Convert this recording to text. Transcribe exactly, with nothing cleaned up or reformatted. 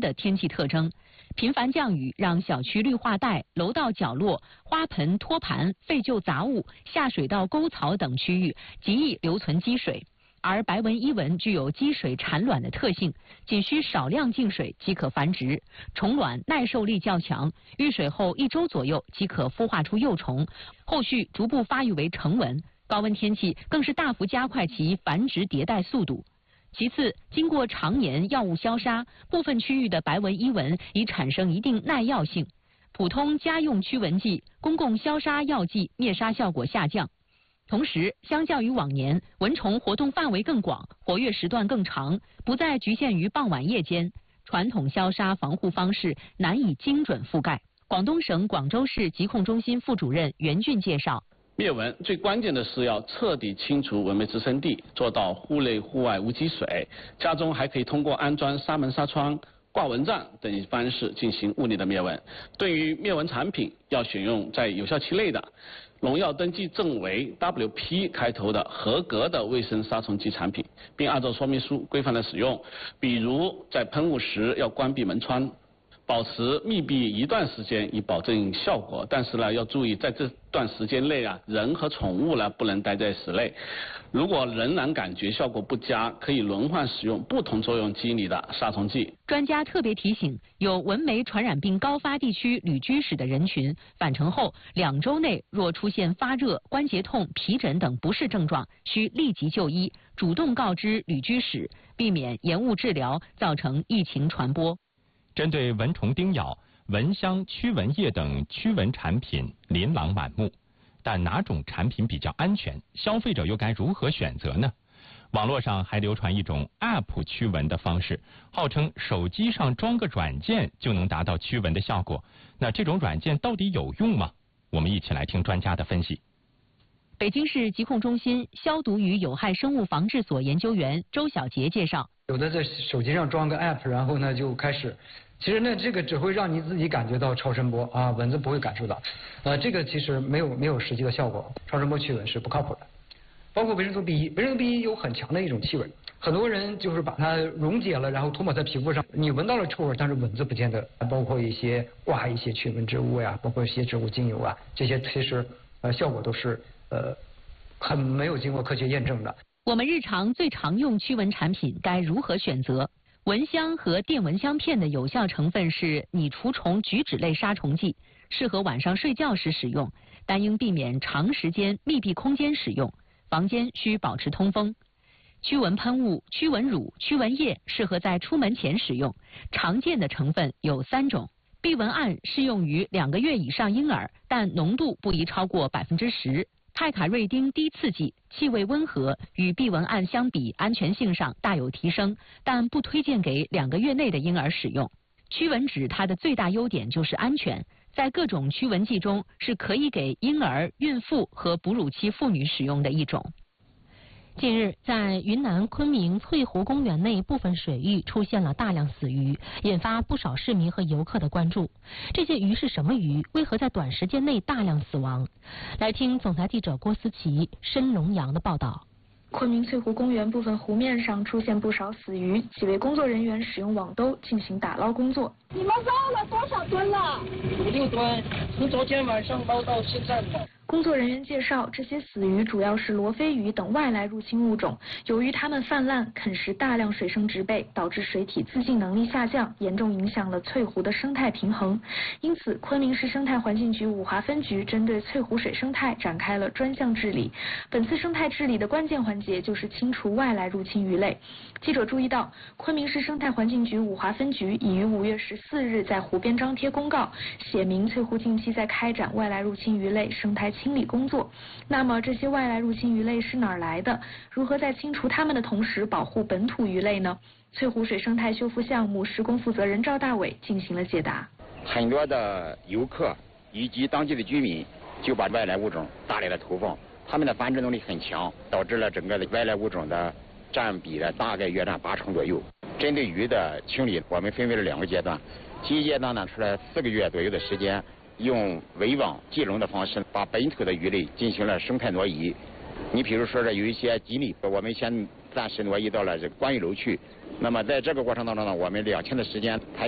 的天气特征。频繁降雨让小区绿化带、楼道角落、花盆、托盘、废旧杂物、下水道沟槽等区域极易留存积水。而白纹伊蚊具有积水产卵的特性，仅需少量进水即可繁殖，虫卵耐受力较强，遇水后一周左右即可孵化出幼虫，后续逐步发育为成蚊。高温天气更是大幅加快其繁殖迭代速度。其次，经过常年药物消杀，部分区域的白纹伊蚊已产生一定耐药性，普通家用驱蚊剂、公共消杀药剂灭杀效果下降。同时，相较于往年，蚊虫活动范围更广，活跃时段更长，不再局限于傍晚夜间。传统消杀防护方式难以精准覆盖。广东省广州市疾控中心副主任袁俊介绍， 灭蚊最关键的是要彻底清除蚊媒滋生地，做到户内户外无积水。家中还可以通过安装纱门纱窗、挂蚊帐等方式进行物理的灭蚊。对于灭蚊产品，要选用在有效期内的农药登记证为 W P 开头的合格的卫生杀虫剂产品，并按照说明书规范的使用。比如在喷雾时要关闭门窗，保持密闭一段时间以保证效果。但是呢，要注意在这段时间内啊，人和宠物呢不能待在室内。如果仍然感觉效果不佳，可以轮换使用不同作用机理的杀虫剂。 专家特别提醒，有蚊媒传染病高发地区旅居史的人群，返程后两周内若出现发热、关节痛、皮疹等不适症状，需立即就医，主动告知旅居史，避免延误治疗，造成疫情传播。 针对蚊虫叮咬，蚊香、驱蚊液等驱蚊产品琳琅满目，但哪种产品比较安全？消费者又该如何选择呢？网络上还流传一种 App 驱蚊的方式，号称手机上装个软件就能达到驱蚊的效果。那这种软件到底有用吗？我们一起来听专家的分析。 北京市疾控中心消毒与有害生物防治所研究员周小杰介绍， 有的在手机上装个 app， 然后呢就开始，其实呢这个只会让你自己感觉到超声波啊，蚊子不会感受到，呃这个其实没有没有实际的效果，超声波驱蚊是不靠谱的。包括维生素 B 一， 维生素 B 一 有很强的一种气味，很多人就是把它溶解了，然后涂抹在皮肤上，你闻到了臭味，但是蚊子不见得。包括一些挂一些驱蚊植物呀，包括一些植物精油啊，这些其实呃效果都是呃很没有经过科学验证的。 我们日常最常用驱蚊产品该如何选择？蚊香和电蚊香片的有效成分是拟除虫菊酯类杀虫剂，适合晚上睡觉时使用，但应避免长时间密闭空间使用，房间需保持通风。驱蚊喷雾、驱蚊乳、驱蚊液适合在出门前使用，常见的成分有三种。避蚊胺适用于两个月以上婴儿，但浓度不宜超过百分之十。泰卡瑞丁低刺激，气味温和，与避蚊胺相比，安全性上大有提升，但不推荐给两个月内的婴儿使用。驱蚊酯它的最大优点就是安全，在各种驱蚊剂中是可以给婴儿、孕妇和哺乳期妇女使用的一种。 近日，在云南昆明翠湖公园内部分水域出现了大量死鱼，引发不少市民和游客的关注。这些鱼是什么鱼？为何在短时间内大量死亡？来听总台记者郭思琪、申龙阳的报道。 昆明翠湖公园部分湖面上出现不少死鱼，几位工作人员使用网兜进行打捞工作。 你们捞了多少吨了？ 五六吨，从昨天晚上捞到现在的。 工作人员介绍，这些死鱼主要是罗非鱼等外来入侵物种，由于它们泛滥啃食大量水生植被，导致水体自净能力下降，严重影响了翠湖的生态平衡。因此，昆明市生态环境局五华分局针对翠湖水生态展开了专项治理。本次生态治理的关键环节就是清除外来入侵鱼类。记者注意到，昆明市生态环境局五华分局已于五月十四日在湖边张贴公告，写明翠湖近期在开展外来入侵鱼类生态清理工作。那么这些外来入侵鱼类是哪儿来的？如何在清除它们的同时保护本土鱼类呢？翠湖水生态修复项目施工负责人赵大伟进行了解答。 很多的游客以及当地的居民就把外来物种大量的投放，它们的繁殖能力很强，导致了整个的外来物种的占比呢大概约占八成左右。针对鱼的清理，我们分为了两个阶段。第一阶段呢，出来四个月左右的时间，用围网计笼的方式，把本土的鱼类进行了生态挪移。你比如说这有一些锦鲤，我们先暂时挪移到了这观鱼楼去。那么在这个过程当中呢，我们两天的时间，台